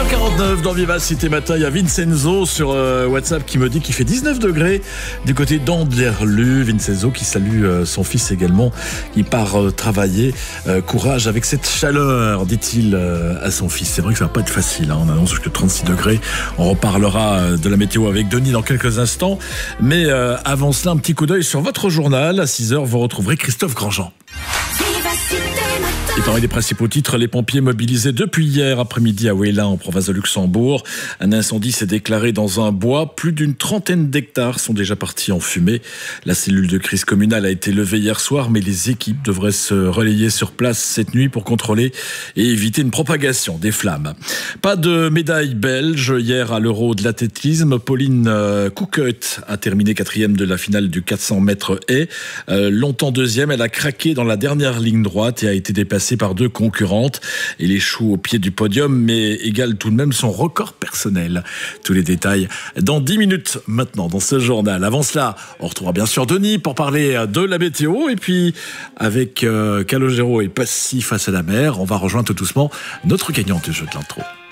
8h49 dans Vivacité Matin, il y a Vincenzo sur WhatsApp qui me dit qu'il fait 19 degrés du côté d'Anderlu. Vincenzo qui salue son fils également, qui part travailler. Courage avec cette chaleur, dit-il à son fils. C'est vrai que ça va pas être facile, hein. On annonce jusque 36 degrés. On reparlera de la météo avec Denis dans quelques instants. Mais avant cela, un petit coup d'œil sur votre journal. À 6h, vous retrouverez Christophe Grandjean. Et parmi les principaux titres, les pompiers mobilisés depuis hier après-midi à Ouélin, en province de Luxembourg. Un incendie s'est déclaré dans un bois. Plus d'une trentaine d'hectares sont déjà partis en fumée. La cellule de crise communale a été levée hier soir, mais les équipes devraient se relayer sur place cette nuit pour contrôler et éviter une propagation des flammes. Pas de médaille belge hier à l'Euro de l'athlétisme. Pauline Couquet a terminé 4e de la finale du 400 mètres haies. Longtemps deuxième, elle a craqué dans la dernière ligne droite et a été dépassée par deux concurrentes. Elle échoue au pied du podium, mais égale tout de même son record personnel. Tous les détails dans 10 minutes maintenant dans ce journal. Avant cela, on retrouvera bien sûr Denis pour parler de la météo. Et puis, avec Calogero et Passy face à la mer, on va rejoindre tout doucement notre gagnante du jeu de l'intro.